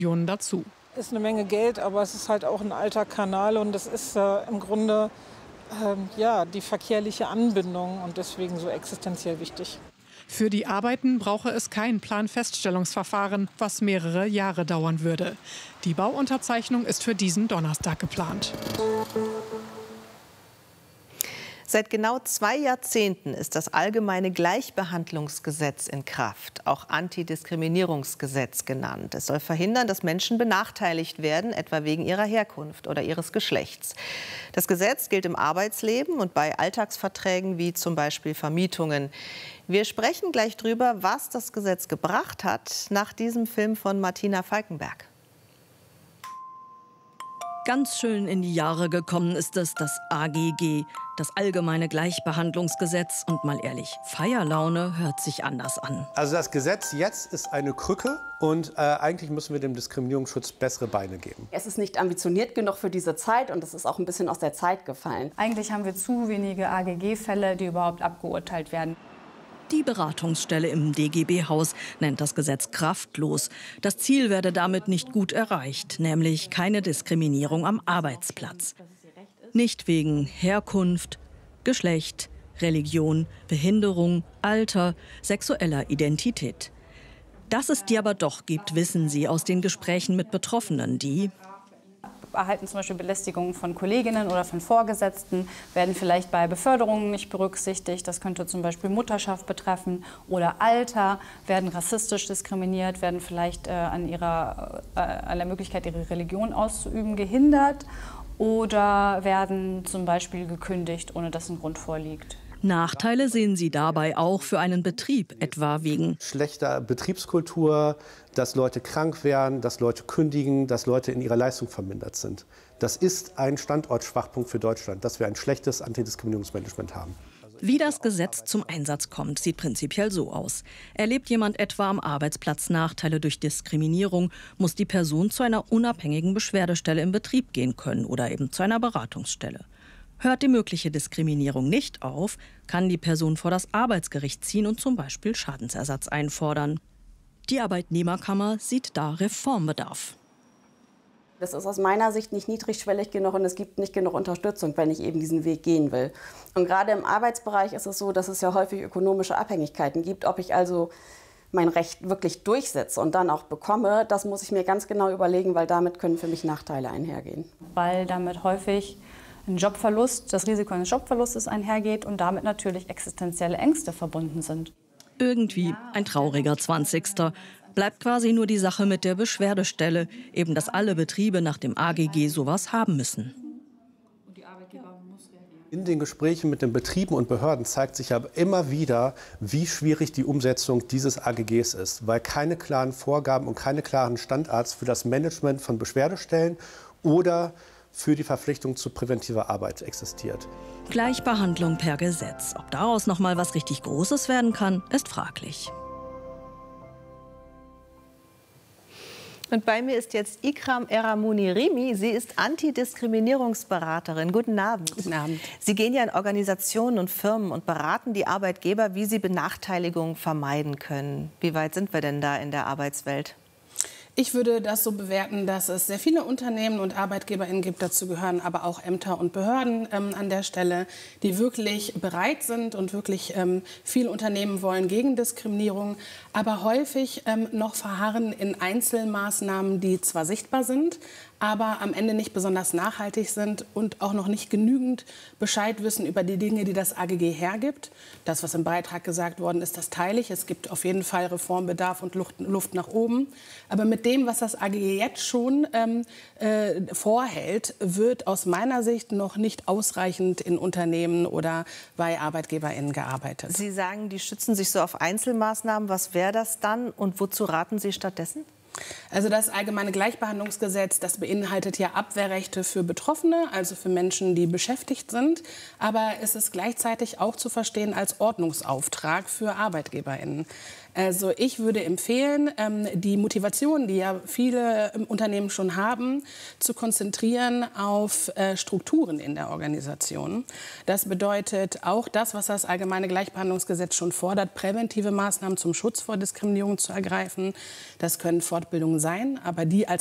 dazu. Ist eine Menge Geld, aber es ist halt auch ein alter Kanal und das ist im Grunde ja, die verkehrliche Anbindung und deswegen so existenziell wichtig. Für die Arbeiten brauche es kein Planfeststellungsverfahren, was mehrere Jahre dauern würde. Die Bauunterzeichnung ist für diesen Donnerstag geplant. Seit genau 2 Jahrzehnten ist das Allgemeine Gleichbehandlungsgesetz in Kraft, auch Antidiskriminierungsgesetz genannt. Es soll verhindern, dass Menschen benachteiligt werden, etwa wegen ihrer Herkunft oder ihres Geschlechts. Das Gesetz gilt im Arbeitsleben und bei Alltagsverträgen wie zum Beispiel Vermietungen. Wir sprechen gleich drüber, was das Gesetz gebracht hat, nach diesem Film von Martina Falkenberg. Ganz schön in die Jahre gekommen ist es, das AGG, das Allgemeine Gleichbehandlungsgesetz. Und mal ehrlich, Feierlaune hört sich anders an. Also das Gesetz jetzt ist eine Krücke und eigentlich müssen wir dem Diskriminierungsschutz bessere Beine geben. Es ist nicht ambitioniert genug für diese Zeit und es ist auch ein bisschen aus der Zeit gefallen. Eigentlich haben wir zu wenige AGG-Fälle, die überhaupt abgeurteilt werden. Die Beratungsstelle im DGB-Haus nennt das Gesetz kraftlos. Das Ziel werde damit nicht gut erreicht, nämlich keine Diskriminierung am Arbeitsplatz. Nicht wegen Herkunft, Geschlecht, Religion, Behinderung, Alter, sexueller Identität. Dass es die aber doch gibt, wissen sie aus den Gesprächen mit Betroffenen, die erhalten zum Beispiel Belästigungen von Kolleginnen oder von Vorgesetzten, werden vielleicht bei Beförderungen nicht berücksichtigt. Das könnte zum Beispiel Mutterschaft betreffen oder Alter, werden rassistisch diskriminiert, werden vielleicht an der Möglichkeit, ihre Religion auszuüben, gehindert oder werden zum Beispiel gekündigt, ohne dass ein Grund vorliegt. Nachteile sehen sie dabei auch für einen Betrieb, etwa wegen schlechter Betriebskultur, dass Leute krank werden, dass Leute kündigen, dass Leute in ihrer Leistung vermindert sind. Das ist ein Standortschwachpunkt für Deutschland, dass wir ein schlechtes Antidiskriminierungsmanagement haben. Wie das Gesetz zum Einsatz kommt, sieht prinzipiell so aus. Erlebt jemand etwa am Arbeitsplatz Nachteile durch Diskriminierung, muss die Person zu einer unabhängigen Beschwerdestelle im Betrieb gehen können oder eben zu einer Beratungsstelle. Hört die mögliche Diskriminierung nicht auf, kann die Person vor das Arbeitsgericht ziehen und zum Beispiel Schadensersatz einfordern. Die Arbeitnehmerkammer sieht da Reformbedarf. Das ist aus meiner Sicht nicht niedrigschwellig genug und es gibt nicht genug Unterstützung, wenn ich eben diesen Weg gehen will. Und gerade im Arbeitsbereich ist es so, dass es ja häufig ökonomische Abhängigkeiten gibt. Ob ich also mein Recht wirklich durchsetze und dann auch bekomme, das muss ich mir ganz genau überlegen, weil damit können für mich Nachteile einhergehen. Weil damit häufig ein Jobverlust, das Risiko eines Jobverlustes einhergeht und damit natürlich existenzielle Ängste verbunden sind. Irgendwie ein trauriger 20. Bleibt quasi nur die Sache mit der Beschwerdestelle, eben dass alle Betriebe nach dem AGG sowas haben müssen. In den Gesprächen mit den Betrieben und Behörden zeigt sich aber immer wieder, wie schwierig die Umsetzung dieses AGGs ist, weil keine klaren Vorgaben und keine klaren Standards für das Management von Beschwerdestellen oder für die Verpflichtung zu präventiver Arbeit existiert. Gleichbehandlung per Gesetz. Ob daraus noch mal was richtig Großes werden kann, ist fraglich. Und bei mir ist jetzt Ikram Eramouni-Rimi. Sie ist Antidiskriminierungsberaterin. Guten Abend. Guten Abend. Sie gehen ja in Organisationen und Firmen und beraten die Arbeitgeber, wie sie Benachteiligungen vermeiden können. Wie weit sind wir denn da in der Arbeitswelt? Ich würde das so bewerten, dass es sehr viele Unternehmen und ArbeitgeberInnen gibt, dazu gehören aber auch Ämter und Behörden an der Stelle, die wirklich bereit sind und wirklich viel unternehmen wollen gegen Diskriminierung, aber häufig noch verharren in Einzelmaßnahmen, die zwar sichtbar sind, aber am Ende nicht besonders nachhaltig sind und auch noch nicht genügend Bescheid wissen über die Dinge, die das AGG hergibt. Das, was im Beitrag gesagt worden ist, das teile ich. Es gibt auf jeden Fall Reformbedarf und Luft nach oben. Aber mit dem, was das AGG jetzt schon vorhält, wird aus meiner Sicht noch nicht ausreichend in Unternehmen oder bei ArbeitgeberInnen gearbeitet. Sie sagen, die stützen sich so auf Einzelmaßnahmen. Was wäre das dann und wozu raten Sie stattdessen? Also das Allgemeine Gleichbehandlungsgesetz, das beinhaltet ja Abwehrrechte für Betroffene, also für Menschen, die beschäftigt sind. Aber es ist gleichzeitig auch zu verstehen als Ordnungsauftrag für ArbeitgeberInnen. Also ich würde empfehlen, die Motivation, die ja viele Unternehmen schon haben, zu konzentrieren auf Strukturen in der Organisation. Das bedeutet auch das, was das Allgemeine Gleichbehandlungsgesetz schon fordert, präventive Maßnahmen zum Schutz vor Diskriminierung zu ergreifen. Das können Fortbildungen sein, aber die als